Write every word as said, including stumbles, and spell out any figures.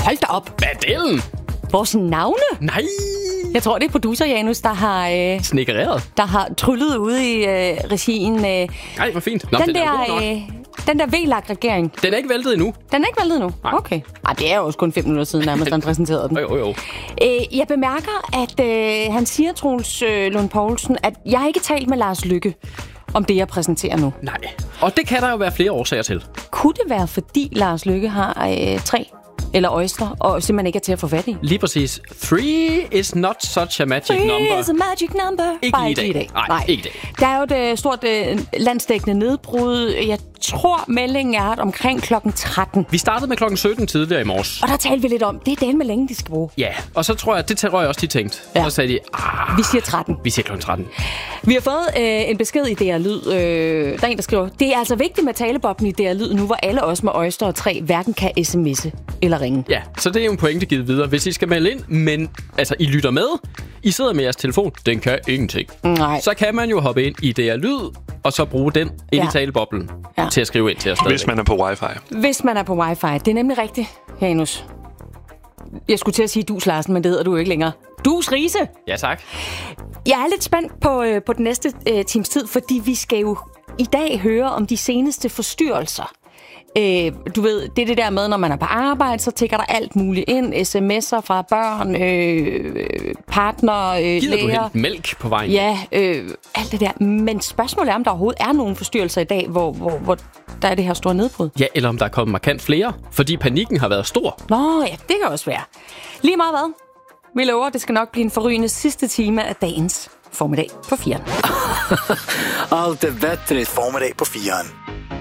Hold da op. Badellen. Vores navne? Nej. Jeg tror, det er producer Janus, der har... Øh, Snikkereret. Der har tryllet ude i øh, regien. Øh, Nej, hvor fint. Nå, den, den, der, øh, den der V L A K-regering. den er ikke væltet endnu. Den er ikke valgt endnu? Nej. Okay. Ej, det er jo også kun fem minutter siden, nærmest han præsenterede den. Jo, jo, jo. Øh, jeg bemærker, at øh, han siger, Troels øh, Lund Poulsen, at jeg har ikke talt med Lars Løkke om det, jeg præsenterer nu. Nej. Og det kan der jo være flere årsager til. Kunne det være, fordi Lars Løkke har øh, tre eller øjster, og simpelthen ikke er til at få fat i? Lige præcis. Three is not such a magic Three number. is a magic number. Ikke Bare lige i dag. i dag. Nej, Nej, ikke i dag. Der er jo et uh, stort uh, landsdækkende nedbrud. Jeg tror, meldingen er, at omkring klokken tretten. Vi startede med klokken sytten tidligere i morges. Og der talte vi lidt om, det er dagen med længe, de skal bruge. Ja, og så tror jeg, det tror jeg også, de tænkte. Ja. Så sagde de, ah, Vi siger tretten. vi siger klokken tretten. Vi har fået øh, en besked i D R Lyd. Øh, der er en, der skriver, det er altså vigtigt med talebobben i D R Lyd nu, hvor alle os med øjster og træ hverken kan sms'e eller ringe. Ja, så det er jo en pointe givet videre. Hvis I skal melde ind, men altså, I lytter med, I sidder med jeres telefon, den kan ingenting. Nej. Så kan man jo hoppe ind i D R Lyd, og så bruge den ind Ja. i taleboblen Ja. til at skrive ind til os stadigvæk. Hvis man er på wifi. Hvis man er på wifi. Det er nemlig rigtigt, Janus. Jeg skulle til at sige Dus Larsen, men det hedder du jo ikke længere. Dus Riise. Ja, tak. Jeg er lidt spændt på, øh, på den næste øh, times tid, fordi vi skal jo i dag høre om de seneste forstyrrelser. Øh, du ved, det er det der med, når man er på arbejde, så tækker der alt muligt ind. sms'er fra børn, øh, partner, øh, Gider du læger. hente mælk på vejen? Ja, øh, alt det der. Men spørgsmålet er, om der overhovedet er nogle forstyrrelser i dag, hvor, hvor, hvor der er det her store nedbrud. Ja, eller om der er kommet markant flere, fordi panikken har været stor. Nå ja, det kan også være. Lige meget hvad. Vi lover, det skal nok blive en forrygende sidste time af dagens formiddag på firen. Allt är bättre. Formiddag på firen.